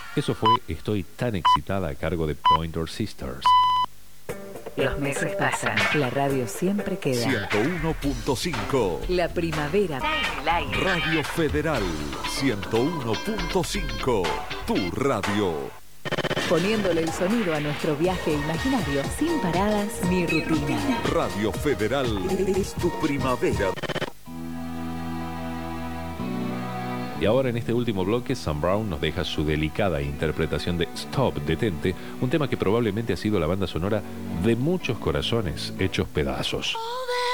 Eso fue Estoy tan excitada a cargo de Pointer Sisters. Los meses pasan, la radio siempre queda. 101.5. La primavera en el aire. Radio Federal 101.5. Tu radio. Poniéndole el sonido a nuestro viaje imaginario sin paradas ni rutina. Radio Federal es tu primavera. Y ahora en este último bloque, Sam Brown nos deja su delicada interpretación de Stop, Detente, un tema que probablemente ha sido la banda sonora de muchos corazones hechos pedazos.